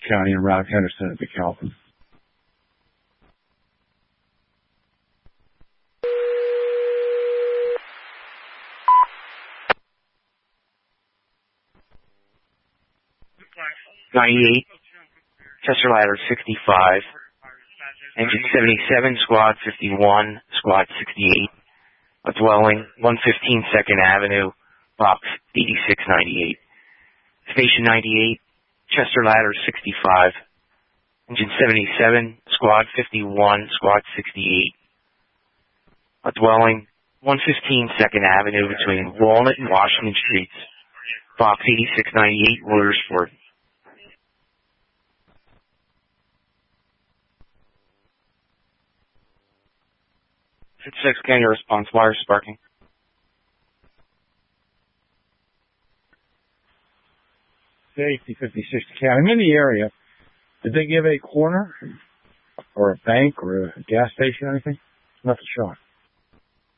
County and Route Henderson at McAlpin. '98, Chester Ladder 65, Engine 77, Squad 51, Squad 68, a dwelling, 115 2nd Avenue, Box 8698. Station 98, Chester Ladder 65, Engine 77, Squad 51, Squad 68, a dwelling, 115 2nd Avenue between Walnut and Washington Streets, Box 8698, Royersford. 56 County response, wire sparking. Safety 56 County. I'm in the area. Did they give a corner or a bank or a gas station or anything? Nothing showing.